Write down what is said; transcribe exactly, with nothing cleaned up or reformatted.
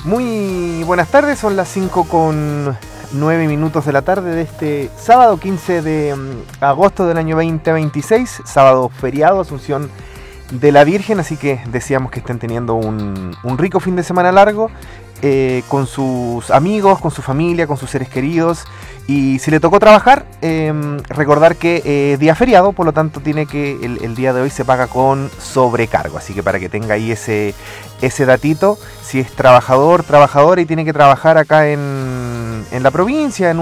Muy buenas tardes, son las cinco con nueve minutos de la tarde de este sábado quince de agosto del año veinte veintiséis, sábado feriado, Asunción de la Virgen, así que deseamos que estén teniendo un, un rico fin de semana largo, eh, con sus amigos, con su familia, con sus seres queridos, y si le tocó trabajar, eh, recordar que eh, día feriado, por lo tanto tiene que el, el día de hoy se paga con sobrecargo, así que para que tenga ahí ese, ese datito, si es trabajador, trabajadora y tiene que trabajar acá en, en la provincia, en